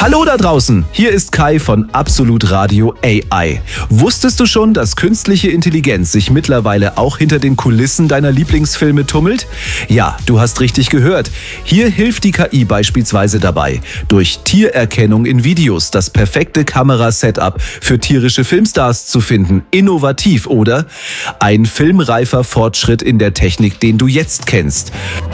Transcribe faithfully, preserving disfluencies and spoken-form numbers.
Hallo da draußen, hier ist Kai von Absolut Radio A I. Wusstest du schon, dass künstliche Intelligenz sich mittlerweile auch hinter den Kulissen deiner Lieblingsfilme tummelt? Ja, du hast richtig gehört. Hier hilft die K I beispielsweise dabei, durch Tiererkennung in Videos das perfekte Kamerasetup für tierische Filmstars zu finden. Innovativ, oder? Ein filmreifer Fortschritt in der Technik, den du jetzt kennst.